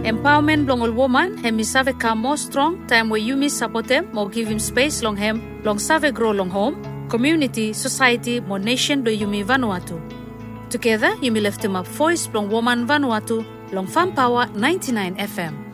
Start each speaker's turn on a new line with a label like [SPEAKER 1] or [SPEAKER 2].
[SPEAKER 1] Empowerment long all woman, hemi save ka more strong, time where you support him, more give him space long him, long save grow long home, community, society, more nation do yumi Vanuatu. Together, yumi left him up voice long woman Vanuatu, long Farm Power 99 FM.